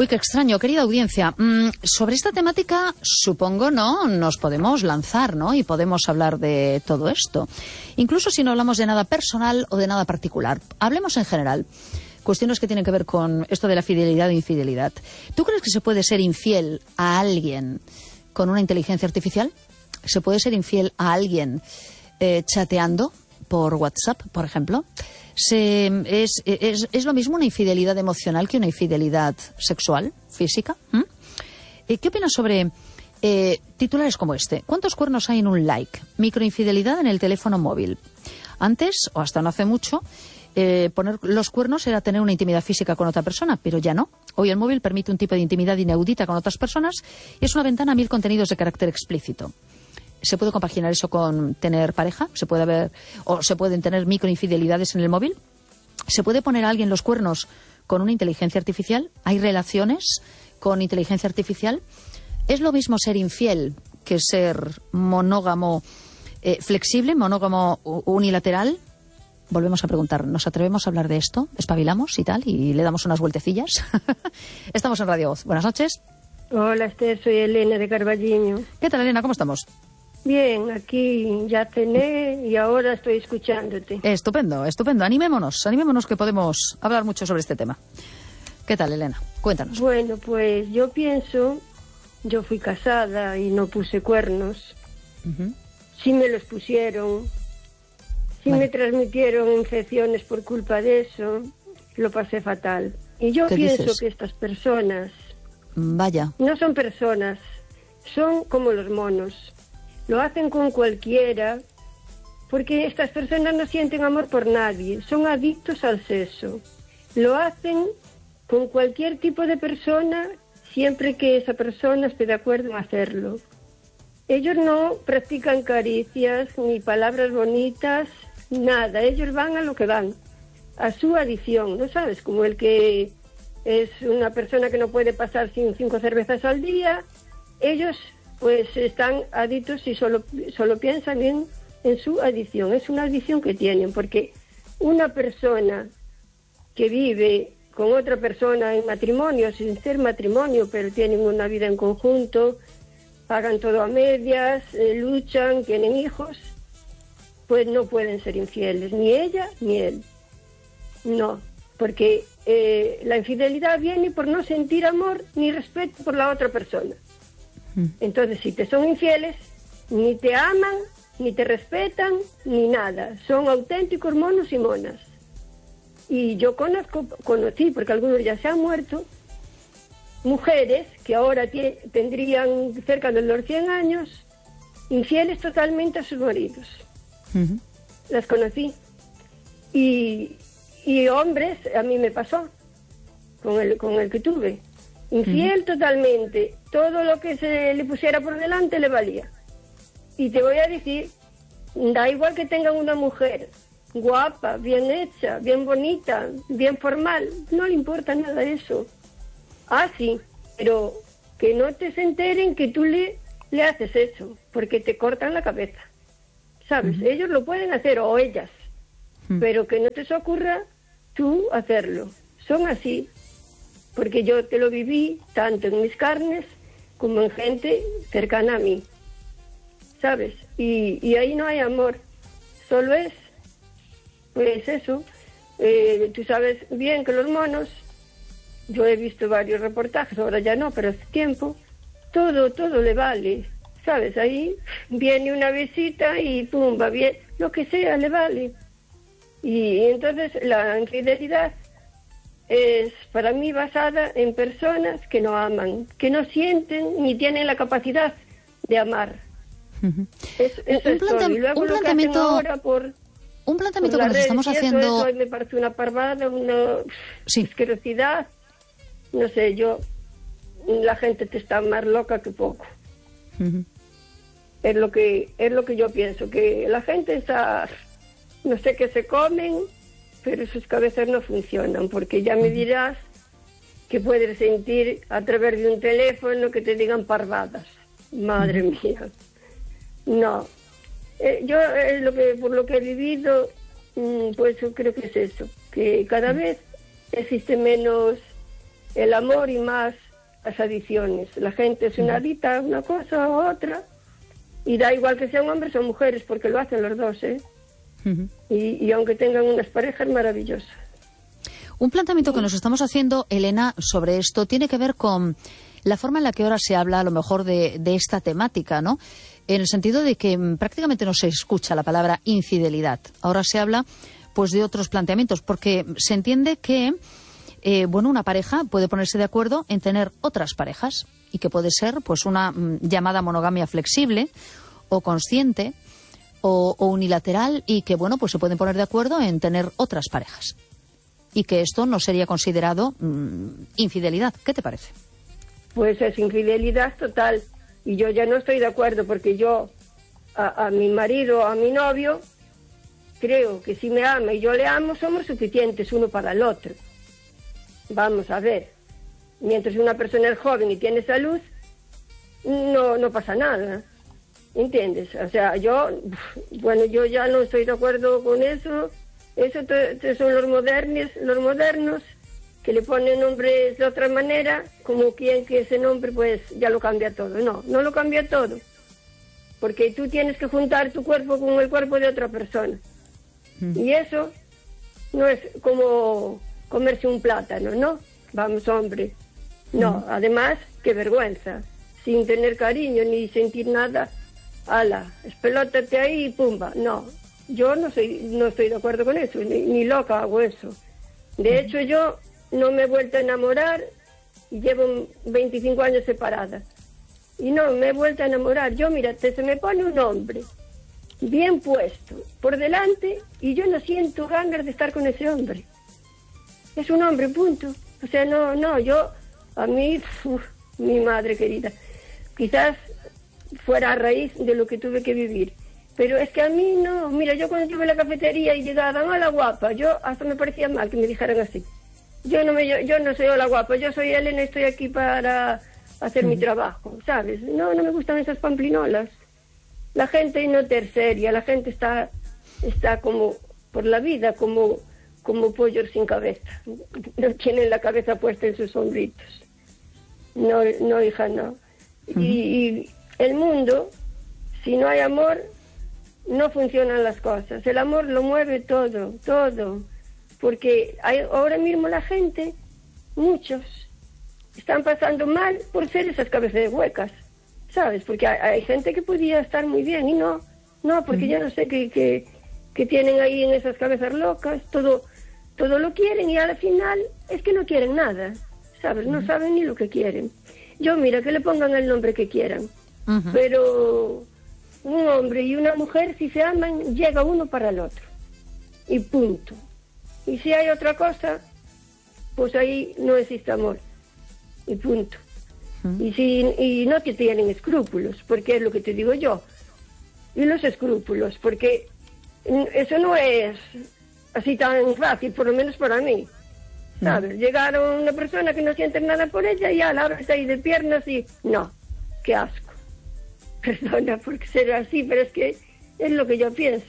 Uy, qué extraño, querida audiencia. Sobre esta temática, supongo, ¿no? Nos podemos lanzar, ¿no? Y podemos hablar de todo esto. Incluso si no hablamos de nada personal o de nada particular. Hablemos en general. Cuestiones que tienen que ver con esto de la fidelidad e infidelidad. ¿Tú crees que se puede ser infiel a alguien con una inteligencia artificial? ¿Se puede ser infiel a alguien chateando por WhatsApp, por ejemplo? ¿Es lo mismo una infidelidad emocional que una infidelidad sexual, física? ¿Qué opinas sobre titulares como este? ¿Cuántos cuernos hay en un like? Microinfidelidad en el teléfono móvil. Antes, o hasta no hace mucho, poner los cuernos era tener una intimidad física con otra persona, pero ya no. Hoy el móvil permite un tipo de intimidad inaudita con otras personas y es una ventana a 1000 contenidos de carácter explícito. ¿Se puede compaginar eso con tener pareja? ¿Se pueden tener microinfidelidades en el móvil? ¿Se puede poner a alguien los cuernos con una inteligencia artificial? ¿Hay relaciones con inteligencia artificial? ¿Es lo mismo ser infiel que ser monógamo flexible, monógamo unilateral? Volvemos a preguntar, ¿nos atrevemos a hablar de esto? ¿Espabilamos y tal? ¿Y le damos unas vueltecillas? Estamos en Radio Voz. Buenas noches. Hola, Esther, soy Elena de Carballiño. ¿Qué tal, Elena? ¿Cómo estamos? Bien, aquí ya cené y ahora estoy escuchándote. Estupendo, estupendo. Animémonos que podemos hablar mucho sobre este tema. ¿Qué tal, Elena? Cuéntanos. Bueno, pues yo fui casada y no puse cuernos. Sí me los pusieron, me transmitieron infecciones por culpa de eso, lo pasé fatal. Y yo pienso que estas personas... Vaya. No son personas, son como los monos. Lo hacen con cualquiera, porque estas personas no sienten amor por nadie, son adictos al sexo. Lo hacen con cualquier tipo de persona, siempre que esa persona esté de acuerdo en hacerlo. Ellos no practican caricias, ni palabras bonitas, nada. Ellos van a lo que van, a su adicción, ¿no sabes? Como el que es una persona que no puede pasar sin 5 cervezas al día. Ellos pues están adictos y solo piensan en su adicción. Es una adicción que tienen, porque una persona que vive con otra persona en matrimonio, sin ser matrimonio, pero tienen una vida en conjunto, pagan todo a medias, luchan, tienen hijos, pues no pueden ser infieles, ni ella ni él. No, porque la infidelidad viene por no sentir amor ni respeto por la otra persona. Entonces, si te son infieles, ni te aman, ni te respetan, ni nada. Son auténticos monos y monas. Y yo conocí, porque algunos ya se han muerto, mujeres que ahora tendrían cerca de los 100 años, infieles totalmente a sus maridos. Las conocí. Y hombres, a mí me pasó, con el que tuve. Infiel totalmente. Todo lo que se le pusiera por delante le valía. Y te voy a decir, da igual que tengan una mujer guapa, bien hecha, bien bonita, bien formal, no le importa nada de eso. Ah, sí, pero que no te se enteren que tú le haces eso, porque te cortan la cabeza. ¿Sabes? Ellos lo pueden hacer, o ellas, pero que no te se ocurra tú hacerlo. Son así, porque yo te lo viví tanto en mis carnes como en gente cercana a mí, ¿sabes? Y ahí no hay amor, solo es, pues eso. Tú sabes bien que los monos, yo he visto varios reportajes, ahora ya no, pero hace tiempo, todo le vale, ¿sabes? Ahí viene una visita y pum, va bien, lo que sea le vale. Y entonces la infidelidad es para mí basada en personas que no aman, que no sienten ni tienen la capacidad de amar. Un planteamiento que nos estamos haciendo... Eso me parece una parvada, una asquerosidad. No sé, la gente te está más loca que poco. Es lo que yo pienso, que la gente está... No sé qué se comen, pero sus cabezas no funcionan, porque ya me dirás que puedes sentir a través de un teléfono que te digan parvadas. Madre mía. No. Yo por lo que he vivido, pues yo creo que es eso, que cada vez existe menos el amor y más las adicciones. La gente es una adicta a una cosa u otra, y da igual que sean hombres o mujeres, porque lo hacen los dos, ¿eh? Y aunque tengan unas parejas maravillosas. Un planteamiento que nos estamos haciendo, Elena, sobre esto tiene que ver con la forma en la que ahora se habla, a lo mejor, de esta temática, ¿no? En el sentido de que prácticamente no se escucha la palabra infidelidad. Ahora se habla, pues, de otros planteamientos, porque se entiende que, una pareja puede ponerse de acuerdo en tener otras parejas y que puede ser, pues, una llamada monogamia flexible o consciente o unilateral, y que, pues se pueden poner de acuerdo en tener otras parejas. Y que esto no sería considerado infidelidad. ¿Qué te parece? Pues es infidelidad total. Y yo ya no estoy de acuerdo, porque yo a mi marido, a mi novio, creo que si me ama y yo le amo, somos suficientes uno para el otro. Vamos a ver. Mientras una persona es joven y tiene salud, no pasa nada. ¿Entiendes? O sea, yo ya no estoy de acuerdo con eso. Eso son los modernos, que le ponen nombres de otra manera, como quien que ese nombre pues ya lo cambia todo. No lo cambia todo, porque tú tienes que juntar tu cuerpo con el cuerpo de otra persona. Y eso no es como comerse un plátano, ¿no? Vamos, hombre. No, además, qué vergüenza, sin tener cariño ni sentir nada. Ala, espelótate ahí y pumba. No, yo no estoy de acuerdo con eso, ni loca hago eso. De hecho, yo no me he vuelto a enamorar y llevo 25 años separada. Y no me he vuelto a enamorar. Yo, mira, se me pone un hombre bien puesto por delante y yo no siento ganas de estar con ese hombre. Es un hombre, punto. O sea, a mí, mi madre querida, quizás fuera a raíz de lo que tuve que vivir. Pero es que a mí no. Mira, yo cuando estuve en la cafetería y llegaban, hola guapa, yo hasta me parecía mal que me dijeran así. Yo no soy hola guapa, yo soy Elena y estoy aquí para hacer mi trabajo, ¿sabes? No me gustan esas pamplinolas. La gente no terceria, la gente está como por la vida, como pollos sin cabeza. No tienen la cabeza puesta en sus hombritos. No, hija, no. Y el mundo, si no hay amor, no funcionan las cosas. El amor lo mueve todo. Porque ahora mismo la gente, muchos, están pasando mal por ser esas cabezas huecas, ¿sabes? Porque hay gente que podía estar muy bien y no, porque yo no sé qué tienen ahí en esas cabezas locas, todo lo quieren y al final es que no quieren nada, ¿sabes? No saben ni lo que quieren. Yo, mira, que le pongan el nombre que quieran, pero un hombre y una mujer, si se aman, llega uno para el otro y punto. Y si hay otra cosa, pues ahí no existe amor y punto. Y no te tienen escrúpulos, porque es lo que te digo yo. Y los escrúpulos, porque eso no es así tan fácil, por lo menos para mí, ¿sabes? Llegar a una persona que no siente nada por ella y ya la abres ahí de piernas y no, qué asco. Perdona por ser así, pero es que es lo que yo pienso.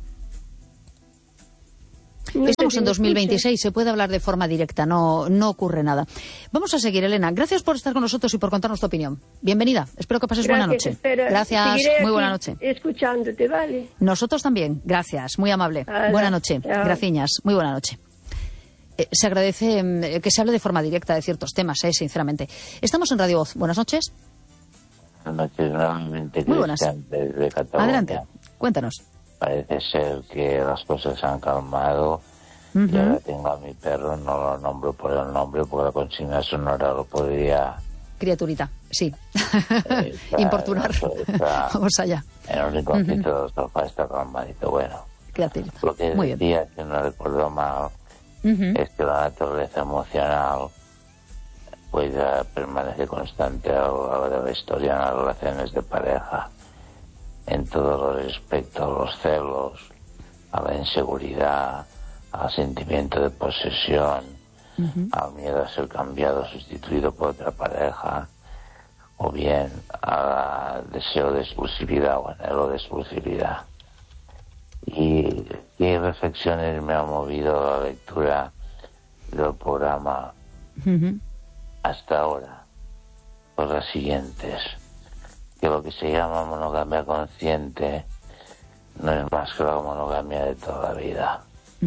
Estamos en 2026, se puede hablar de forma directa, no ocurre nada. Vamos a seguir, Elena. Gracias por estar con nosotros y por contarnos tu opinión. Bienvenida. Espero que pases buena noche. Gracias, muy buena noche. Escuchándote, ¿vale? Nosotros también, gracias, muy amable. Buena noche, graciñas, muy buena noche. Se agradece que se hable de forma directa de ciertos temas, sinceramente. Estamos en Radio Voz. Buenas noches. Buenas noches, nuevamente. Muy buenas. Desde Cataluña. Adelante, cuéntanos. Parece ser que las cosas se han calmado. Yo ahora tengo a mi perro, no lo nombro por el nombre, porque la consigna sonora lo podría... Criaturita, sí. Importunar. Vamos allá. En el rinconcito del sofá está calmadito. Bueno, criaturita. Lo que muy decía, bien. que no recuerdo mal, es que la naturaleza emocional pues permanece constante a lo largo de la historia en las relaciones de pareja, en todos los respectos, a los celos, a la inseguridad, al sentimiento de posesión, al miedo a ser cambiado, sustituido por otra pareja, o bien al deseo de exclusividad o anhelo de exclusividad. Y qué reflexiones me ha movido la lectura del programa hasta ahora, pues las siguientes. Que lo que se llama monogamia consciente no es más que la monogamia de toda la vida.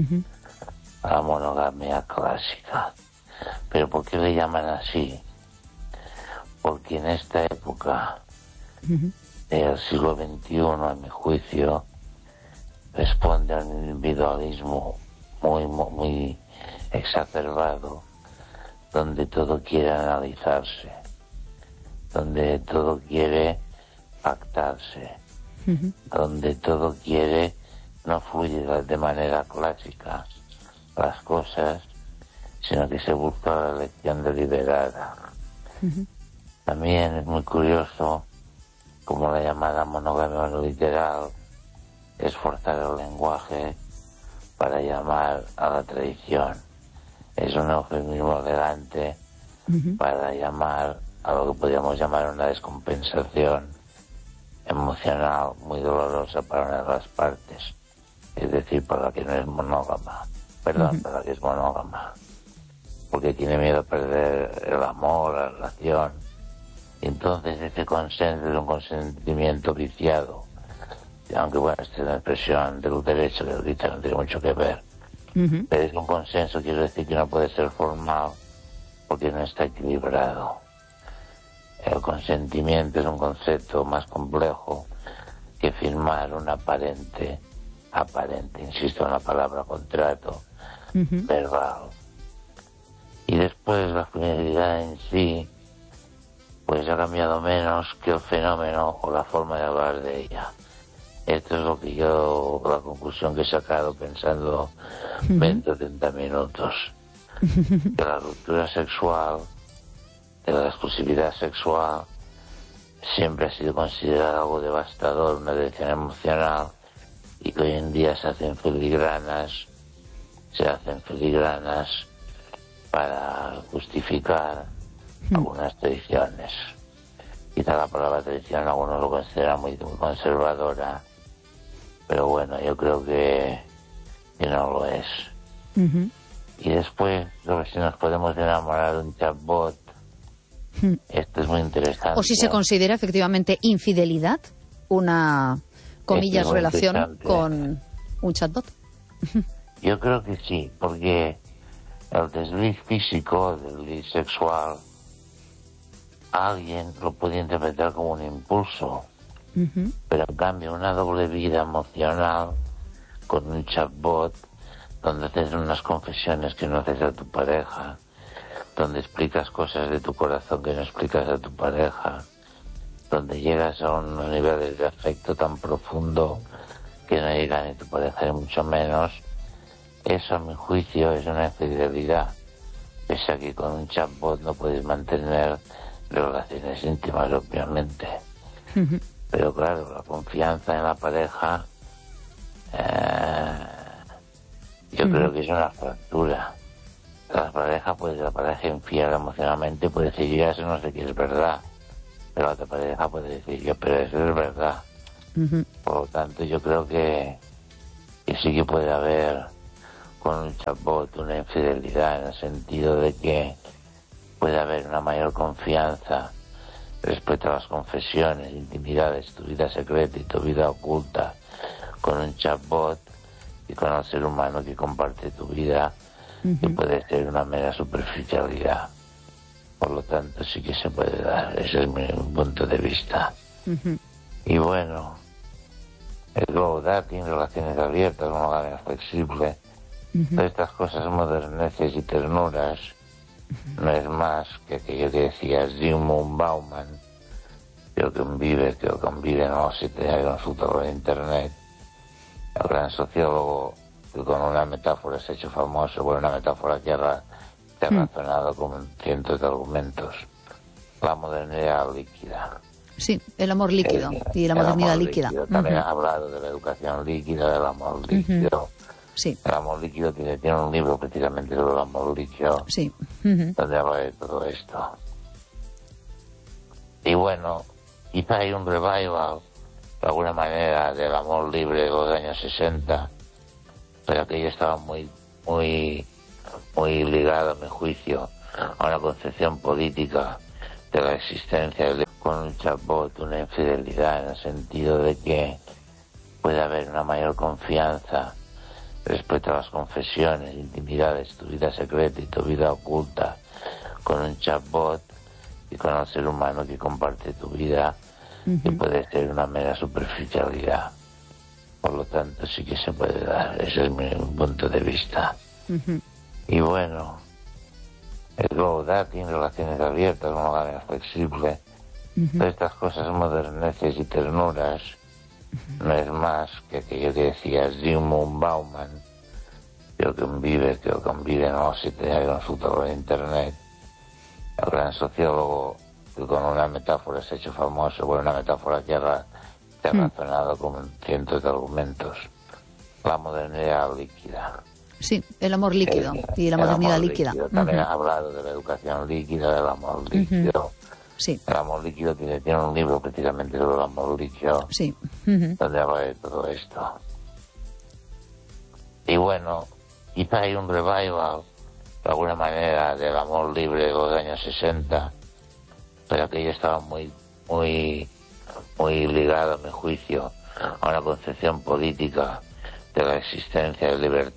La monogamia clásica. ¿Pero por qué le llaman así? Porque en esta época del siglo XXI, a mi juicio, responde a un individualismo muy exacerbado, donde todo quiere analizarse, donde todo quiere pactarse, donde todo quiere no fluir de manera clásica las cosas, sino que se busca la elección deliberada. También es muy curioso como la llamada monogamia no literal es forzar el lenguaje para llamar a la traición. Es un eufemismo elegante para llamar a lo que podríamos llamar una descompensación emocional muy dolorosa para una de las partes, es decir, para la que no es monógama, para la que es monógama, porque tiene miedo a perder el amor, la relación. Y entonces ese consenso es un consentimiento viciado, aunque bueno, esta es una expresión del derecho, que ahorita no tiene mucho que ver, pero es un consenso, quiere decir que no puede ser formal porque no está equilibrado. El consentimiento es un concepto más complejo que firmar un aparente, insisto en la palabra contrato, verbal. Y después la fidelidad en sí, pues ha cambiado menos que el fenómeno o la forma de hablar de ella. Esto es lo que la conclusión que he sacado pensando 20 o 30 minutos. Que la ruptura sexual, de la exclusividad sexual, siempre ha sido considerada algo devastador, una dirección emocional, y que hoy en día se hacen filigranas para justificar algunas tradiciones. Quizá la palabra tradición algunos lo consideran muy conservadora, pero bueno, yo creo que no lo es. Y después, si nos podemos enamorar de un chatbot, esto es muy interesante. O si se considera efectivamente infidelidad una, comillas, relación con un chatbot. Yo creo que sí, porque el desliz físico, el desliz sexual, alguien lo puede interpretar como un impulso, pero en cambio una doble vida emocional con un chatbot donde haces unas confesiones que no haces a tu pareja, donde explicas cosas de tu corazón que no explicas a tu pareja, donde llegas a unos niveles de afecto tan profundo que no llega ni tu pareja ni mucho menos, eso a mi juicio es una infidelidad, pese a que con un chatbot no puedes mantener relaciones íntimas, obviamente. Pero claro, la confianza en la pareja, yo creo que es una fractura. La pareja infiel emocionalmente puede decir, yo ya eso no sé qué es verdad, pero la otra pareja puede decir, yo, pero eso es verdad. Por lo tanto, yo creo que sí que puede haber con un chatbot una infidelidad, en el sentido de que puede haber una mayor confianza respecto a las confesiones, intimidades, tu vida secreta y tu vida oculta con un chatbot y con el ser humano que comparte tu vida, que puede ser una mera superficialidad. Por lo tanto, sí que se puede dar. Ese es mi punto de vista. Y bueno, el glow dating, relaciones abiertas, monogamia flexible, todas estas cosas moderneces y ternuras, no es más que aquello que decía Zygmunt Bauman, que convive, no sé si tenía consultado en internet, el gran sociólogo que con una metáfora se ha hecho famoso, una metáfora que ha razonado con cientos de argumentos, la modernidad líquida. Sí, el amor líquido y la modernidad líquida. También ha hablado de la educación líquida, del amor líquido. Sí. El amor líquido tiene un libro precisamente sobre el amor líquido, donde habla de todo esto. Y bueno, quizá hay un revival, de alguna manera, del amor libre de los años 60, pero aquello estaba muy ligado, a mi juicio, a una concepción política de la existencia con un chatbot, una infidelidad en el sentido de que puede haber una mayor confianza respecto a las confesiones, intimidades, tu vida secreta y tu vida oculta con un chatbot y con el ser humano que comparte tu vida, que puede ser una mera superficialidad. Por lo tanto, sí que se puede dar. Ese es mi punto de vista. Y bueno, el globo dating, relaciones abiertas, una manera flexible, todas estas cosas moderneces y ternuras, no es más que aquello que decía Zygmunt Bauman, que convive, no sé si tenía consultado en internet, el gran sociólogo que con una metáfora se ha hecho famoso, una metáfora que ha razonado con cientos de argumentos, la modernidad líquida. Sí, el amor líquido y la modernidad líquida. También ha hablado de la educación líquida, del amor líquido. Sí. El amor líquido tiene un libro precisamente sobre el amor líquido, sí. donde habla de todo esto. Y bueno, quizá hay un revival, de alguna manera, del amor libre de los años 60, pero aquello estaba muy ligado, a mi juicio, a una concepción política de la existencia de